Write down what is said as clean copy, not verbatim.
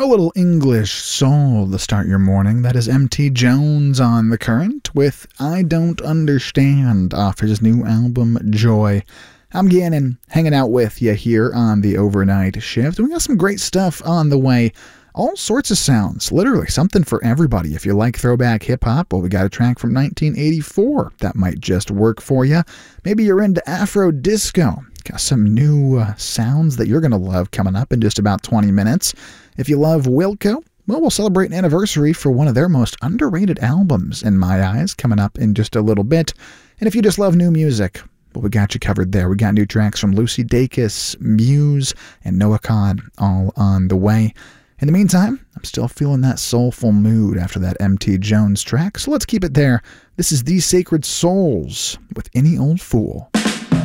A little English soul to start your morning. That is MT Jones on The Current with I Don't Understand off his new album, Joy. I'm Gannon, hanging out with you here on the overnight shift. We got some great stuff on the way. All sorts of sounds, literally something for everybody. If you like throwback hip-hop, well, we got a track from 1984 that might just work for you. Maybe you're into Afro disco. Got some new sounds that you're going to love coming up in just about 20 minutes. If you love Wilco, well, we'll celebrate an anniversary for one of their most underrated albums, in my eyes, coming up in just a little bit. And if you just love new music, well, we got you covered there. We got new tracks from Lucy Dacus, Muse, and Noah Kahan all on the way. In the meantime, I'm still feeling that soulful mood after that MT Jones track, so let's keep it there. This is The Sacred Souls with Any Old Fool.